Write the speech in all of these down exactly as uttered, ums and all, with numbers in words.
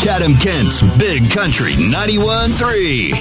Chatham-Kent's Big Country ninety-one point three.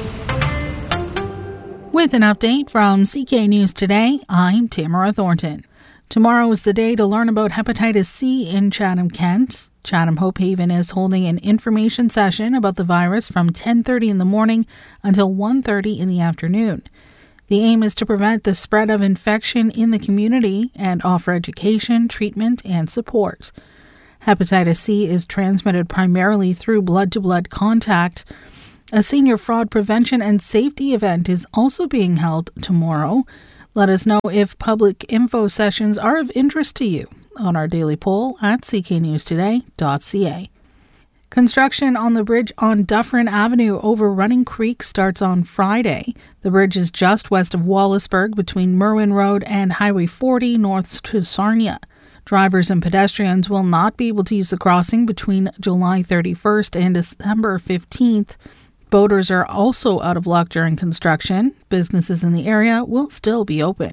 With an update from C K News Today, I'm Tamara Thornton. Tomorrow is the day to learn about hepatitis C in Chatham-Kent. Chatham Hope Haven is holding an information session about the virus from ten thirty in the morning until one thirty in the afternoon. The aim is to prevent the spread of infection in the community and offer education, treatment, and support. Hepatitis C is transmitted primarily through blood-to-blood contact. A senior fraud prevention and safety event is also being held tomorrow. Let us know if public info sessions are of interest to you on our daily poll at c k news today dot c a. Construction on the bridge on Dufferin Avenue over Running Creek starts on Friday. The bridge is just west of Wallaceburg between Merwin Road and Highway forty north to Sarnia. Drivers and pedestrians will not be able to use the crossing between July thirty-first and December fifteenth. Boaters are also out of luck during construction. Businesses in the area will still be open.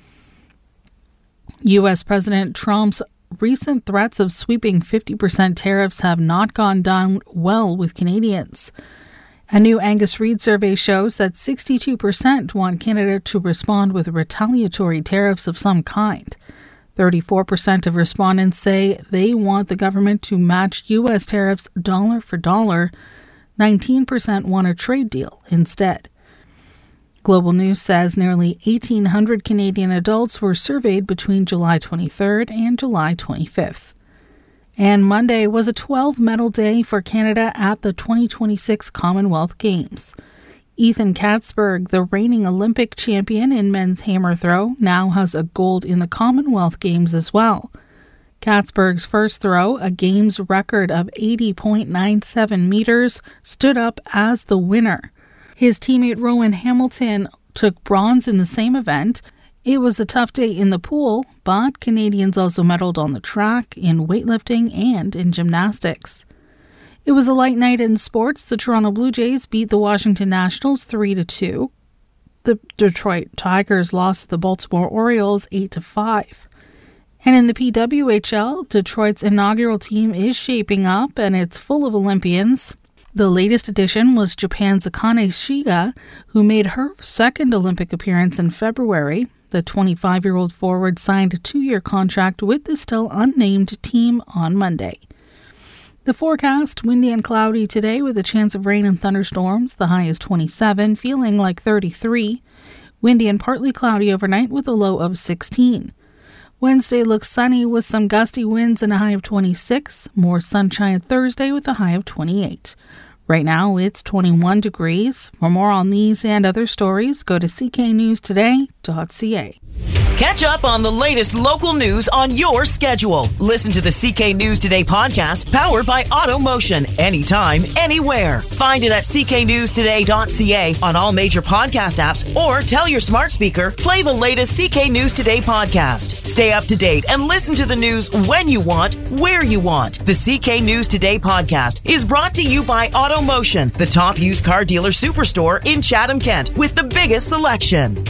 U S President Trump's recent threats of sweeping fifty percent tariffs have not gone down well with Canadians. A new Angus Reid survey shows that sixty-two percent want Canada to respond with retaliatory tariffs of some kind. thirty-four percent of respondents say they want the government to match U S tariffs dollar for dollar. nineteen percent want a trade deal instead. Global News says nearly eighteen hundred Canadian adults were surveyed between July twenty-third and July twenty-fifth. And Monday was a twelve-medal day for Canada at the twenty twenty-six Commonwealth Games. Ethan Katzberg, the reigning Olympic champion in men's hammer throw, now has a gold in the Commonwealth Games as well. Katzberg's first throw, a Games record of eighty point nine seven meters, stood up as the winner. His teammate Rowan Hamilton took bronze in the same event. It was a tough day in the pool, but Canadians also medaled on the track, in weightlifting, and in gymnastics. It was a light night in sports. The Toronto Blue Jays beat the Washington Nationals three to two. The Detroit Tigers lost to the Baltimore Orioles eight to five. And in the P W H L, Detroit's inaugural team is shaping up, and it's full of Olympians. The latest addition was Japan's Akane Shiga, who made her second Olympic appearance in February. The twenty-five-year-old forward signed a two-year contract with the still unnamed team on Monday. The forecast, windy and cloudy today with a chance of rain and thunderstorms. The high is twenty-seven, feeling like thirty-three. Windy and partly cloudy overnight with a low of sixteen. Wednesday looks sunny with some gusty winds and a high of twenty-six. More sunshine Thursday with a high of twenty-eight. Right now it's twenty-one degrees. For more on these and other stories, go to c k news today dot c a. Catch up on the latest local news on your schedule. Listen to the C K News Today podcast, powered by AutoMotion, anytime, anywhere. Find it at c k news today dot c a on all major podcast apps, or tell your smart speaker, play the latest C K News Today podcast. Stay up to date and listen to the news when you want, where you want. The C K News Today podcast is brought to you by AutoMotion, the top used car dealer superstore in Chatham-Kent with the biggest selection.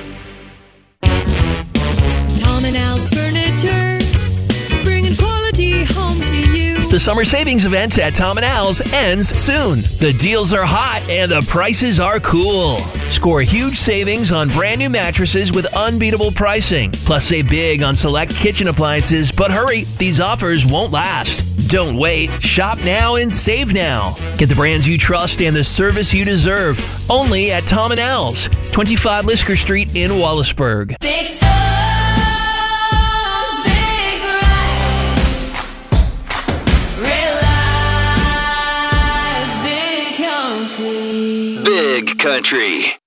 Tom and Al's Furniture, bringing quality home to you. The summer savings event at Tom and Al's ends soon. The deals are hot and the prices are cool. Score huge savings on brand new mattresses with unbeatable pricing. Plus, save big on select kitchen appliances. But hurry, these offers won't last. Don't wait. Shop now and save now. Get the brands you trust and the service you deserve. Only at Tom and Al's, twenty-five Lisker Street in Wallaceburg. Big Big Country.